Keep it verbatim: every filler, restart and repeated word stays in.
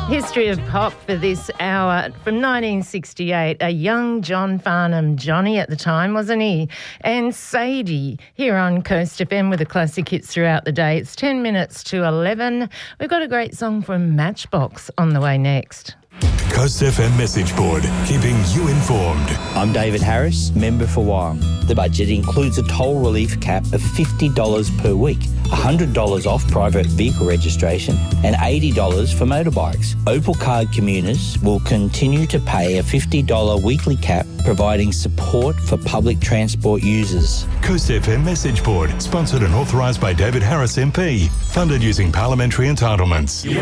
History of pop for this hour. From nineteen sixty-eight, a young John Farnham, Johnny at the time, wasn't he? And Sadie here on Coast F M with the classic hits throughout the day. It's ten minutes to eleven. We've got a great song from Matchbox on the way next. Coast F M message board, keeping you informed. I'm David Harris, member for Wyong. The budget includes a toll relief cap of fifty dollars per week, one hundred dollars off private vehicle registration and eighty dollars for motorbikes. Opal card commuters will continue to pay a fifty dollars weekly cap, providing support for public transport users. Coast F M message board, sponsored and authorised by David Harris M P, funded using parliamentary entitlements.